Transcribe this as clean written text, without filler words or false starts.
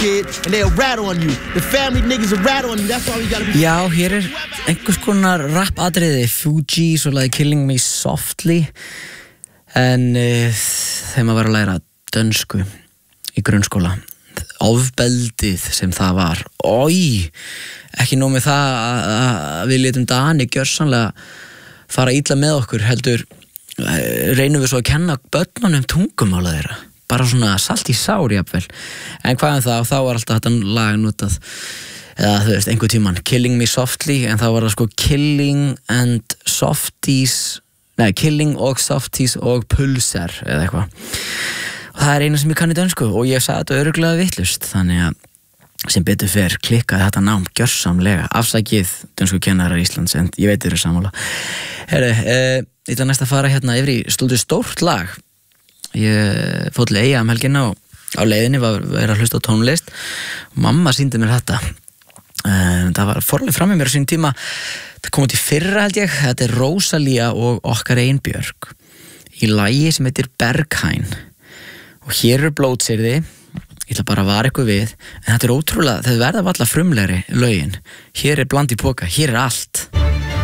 kid, and they'll rat on you. The family niggas will rat on you. That's why we gotta be... Já, hér einhvers konar rap-atriði, Fugees og lagði Killing Me Softly, en þegar maður var að læra dönsku í grunnskóla, ofbeldið sem það var, ekki nóg með það að við létum Dani gjörsamlega fara illa með okkur, heldur reynum við svo að kenna börnunum tungumála þeirra, bara svona salt í sár jafnvel, en hvað þá var alltaf þetta lag notað, eða þú veist, einhver tíman Killing Me Softly, en þá var það sko Killing og Softies og Pulsar eða eitthvað, og það eina sem ég kann í dönsku og ég sagði þetta örugglega vitlaust, þannig að sem betur fer klikkaði þetta nám gjörsamlega, afsakið dönsku kennarar Íslands, en ég veit þér sammála. Ég ætla næst að fara hérna yfir í stúdíu stórt lag. Ég fór til Eyja helgina og á leiðinni var að hlusta á tónlist. Mamma sýndi mér þetta. Það var forlega fram með mér á sín tíma. Það kom út í fyrra held ég. Þetta er Rósalía og Okkar Einbjörg í lagi sem heitir Berghain. Og hér eru blótsyrði. Ég ætla bara að vara eitthvað við, en þetta er ótrúlega, þau verða varla frumlegri lögin. Hér er bland í poka, hér er allt.